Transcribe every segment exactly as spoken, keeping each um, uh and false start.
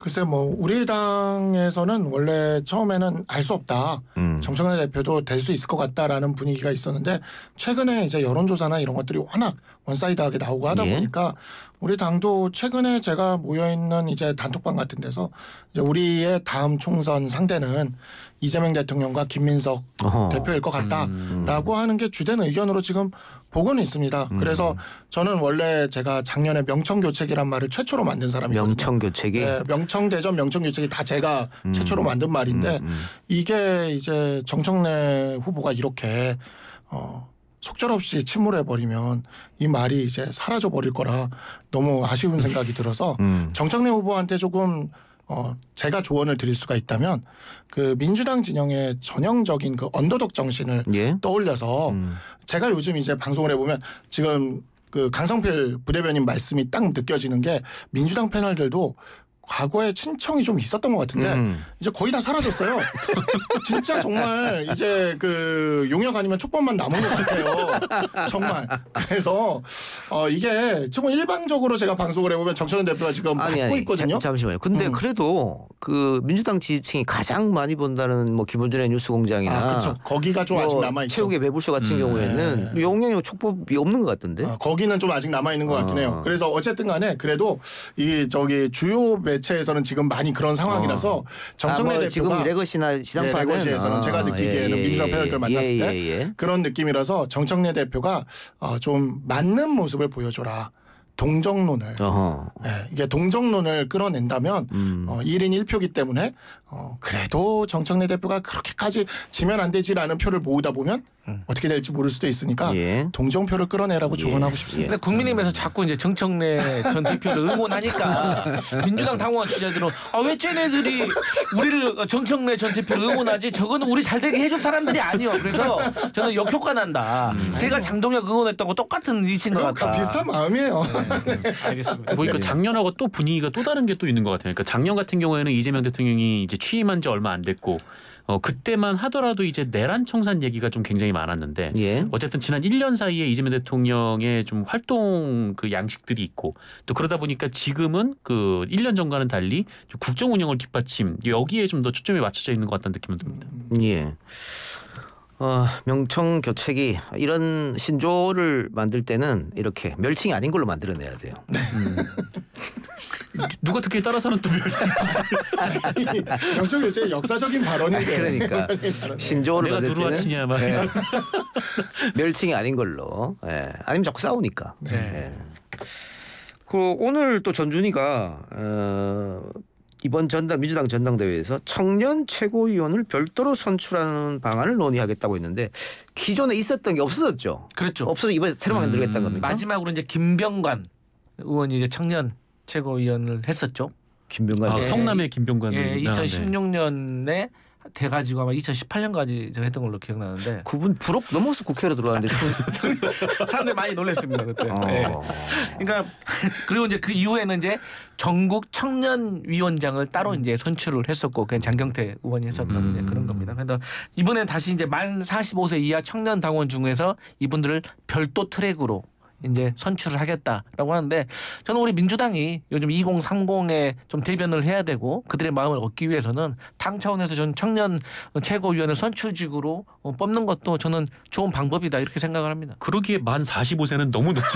글쎄 뭐 우리 당에서는 원래 처음에는 알 수 없다. 음. 정청래 대표도 될 수 있을 것 같다라는 분위기가 있었는데 최근에 이제 여론조사나 이런 것들이 워낙 원사이드하게 나오고 하다 예. 보니까 우리 당도 최근에 제가 모여있는 이제 단톡방 같은 데서 이제 우리의 다음 총선 상대는 이재명 대통령과 김민석 어허. 대표일 것 같다라고 음. 하는 게 주된 의견으로 지금 보고는 있습니다. 음. 그래서 저는 원래 제가 작년에 명청교책이란 말을 최초로 만든 사람이거든요. 명청교책이? 네, 명청대전 명청교책이 다 제가 음. 최초로 만든 말인데 음. 음. 이게 이제 정청래 후보가 이렇게 어, 속절없이 침몰해버리면 이 말이 이제 사라져버릴 거라 너무 아쉬운 생각이 들어서 음. 정청래 후보한테 조금 어, 제가 조언을 드릴 수가 있다면 그 민주당 진영의 전형적인 그 언더독 정신을 예? 떠올려서 음. 제가 요즘 이제 방송을 해보면 지금 그 강성필 부대변인 말씀이 딱 느껴지는 게 민주당 패널들도 과거에 친청이 좀 있었던 것 같은데 음. 이제 거의 다 사라졌어요. 진짜 정말 이제 그 용역 아니면 촉법만 남은 것 같아요. 정말. 그래서 어 이게 지금 일반적으로 제가 방송을 해보면 정청래 대표가 지금 아니, 맡고 아니, 있거든요. 자, 잠시만요. 근데 음. 그래도 그 민주당 지지층이 가장 많이 본다는 뭐 김원준의 뉴스공장이나 아, 그렇죠. 거기가 좀 뭐 아직 남아 있죠. 최욱의 매불쇼 같은 음. 경우에는 네. 용역이고 촉법이 없는 것 같던데. 아, 거기는 좀 아직 남아 있는 것 같긴 해요. 어. 그래서 어쨌든 간에 그래도 이 저기 주요 매체에서는 지금 많이 그런 상황이라서 어. 정청래 아, 뭐 대표가 지금 레거시나 네, 지상파는 레거시에서는 아, 제가 느끼기에는 예, 예, 민주당 예, 패널들 예, 만났을 때 예, 예. 그런 느낌이라서 정청래 대표가 어, 좀 맞는 모습을 보여줘라. 동정론을 어허. 네, 이게 동정론을 끌어낸다면 음. 어, 일 인 일 표기 때문에 어, 그래도 정청래 대표가 그렇게까지 지면 안 되지라는 표를 모으다 보면 음. 어떻게 될지 모를 수도 있으니까 예. 동정표를 끌어내라고 조언하고 싶습니다. 근데 국민의힘에서 자꾸 이제 정청래 전 대표를 응원하니까 민주당 당원 지지자들은 아, 왜 쟤네들이 우리를 정청래 전 대표를 응원하지? 저거는 우리 잘 되게 해줄 사람들이 아니요. 그래서 저는 역효과 난다. 음. 제가 장동혁 응원했던 거 똑같은 위치인 것 같다. 비슷한 마음이에요. 네, 알겠습니다. 보니까 작년하고 또 분위기가 또 다른 게 또 있는 것 같아요. 그러니까 작년 같은 경우에는 이재명 대통령이 이제 취임한 지 얼마 안 됐고 어, 그때만 하더라도 이제 내란 청산 얘기가 좀 굉장히 많았는데 예. 어쨌든 지난 일 년 사이에 이재명 대통령의 좀 활동 그 양식들이 있고 또 그러다 보니까 지금은 그 일 년 전과는 달리 좀 국정 운영을 뒷받침 여기에 좀 더 초점이 맞춰져 있는 것 같다는 느낌은 듭니다. 예. 어, 명청교책이 이런 신조를 만들 때는 이렇게 멸칭이 아닌 걸로 만들어내야 돼요. 음. 누가 듣기에 따라서는 또 멸치. 명청교체 역사적인 발언인데. 그러니까 역사적인 발언. 신조어를 내가 만들 때는 누르하치냐 막. 예. 멸칭이 아닌 걸로. 예. 아니면 자꾸 싸우니까. 네. 예. 그 오늘 또 전준희가 어, 이번 전당 민주당 전당대회에서 청년 최고위원을 별도로 선출하는 방안을 논의하겠다고 했는데 기존에 있었던 게 없어졌죠. 그렇죠. 없어서 이번에 새로 만들겠다는 겁니까? 마지막으로 이제 김병관 의원이 이제 청년 최고위원을 했었죠. 김병관. 아, 예, 성남의 김병관. 예, 의원이나, 네. 이천십육 년에 돼가지고 아마 이천십팔 년까지 제가 했던 걸로 기억나는데 그분 불혹 넘어서 국회로 들어왔는데 사람들 많이 놀랐습니다 그때. 어. 예. 그러니까 그리고 이제 그 이후에는 이제 전국 청년위원장을 따로 이제 선출을 했었고 그냥 장경태 의원이 했었던 음. 이제 그런 겁니다. 그래서 이번엔 다시 이제 만 사십오 세 이하 청년 당원 중에서 이분들을 별도 트랙으로 이제 선출을 하겠다라고 하는데 저는 우리 민주당이 요즘 이공삼공에 좀 대변을 해야 되고 그들의 마음을 얻기 위해서는 당 차원에서 저는 청년 최고위원을 선출직으로 뽑는 것도 저는 좋은 방법이다 이렇게 생각을 합니다. 그러기에 만 사십오 세는 너무 높지.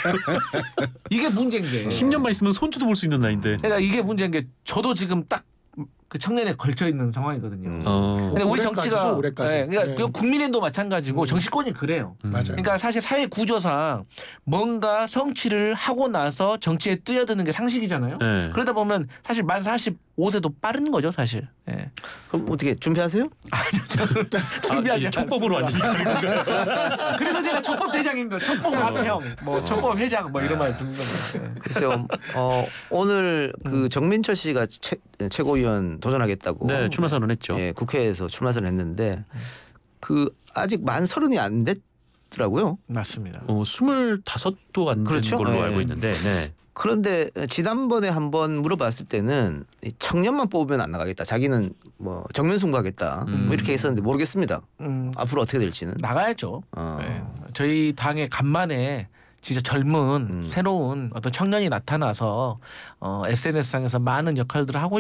이게 문제인 게 십 년만 있으면 손주도 볼 수 있는 나이인데. 그러니까 이게 문제인 게 저도 지금 딱 그 청년에 걸쳐 있는 상황이거든요. 음. 어. 근데 우리 올해까지죠, 정치가 올해까지. 네, 그러니까 네. 그 국민의힘도 마찬가지고 정치권이 그래요. 음. 맞아요. 그러니까 사실 사회 구조상 뭔가 성취를 하고 나서 정치에 뛰어드는 게 상식이잖아요. 네. 그러다 보면 사실 만 사십오 세도 빠른 거죠, 사실. 예. 그럼 어떻게 준비하세요? 준비하지 아, 촉법으로 않습니다. 완전히. 그래서 제가 촉법 대장인 거, 촉법 합형, 뭐 촉법 회장 뭐 이런 말 듣는 겁니다. 글쎄요. 어, 오늘 그 정민철 씨가 최, 최고위원 도전하겠다고. 네, 출마 선언했죠. 예, 국회에서 출마 선언했는데 그 아직 만 서른이 안 됐더라고요. 맞습니다. 어, 스물다섯도 안 된 그렇죠? 걸로 네. 알고 있는데. 네. 그런데 지난번에 한번 물어봤을 때는 청년만 뽑으면 안 나가겠다. 자기는 뭐 정면 승부하겠다. 음. 뭐 이렇게 했었는데 모르겠습니다. 음, 앞으로 어떻게 될지는. 나가야죠. 어. 네. 저희 당에 간만에 진짜 젊은 음. 새로운 어떤 청년이 나타나서 어, 에스엔에스상에서 많은 역할들을 하고